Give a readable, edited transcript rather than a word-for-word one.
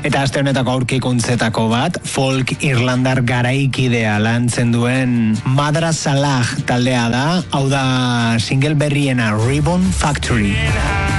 Eta aste honetako aurkikuntzetako bat, folk irlandar garaikidea lantzen duen Madra Salah taldea da, hau da single berriena Ribbon Factory.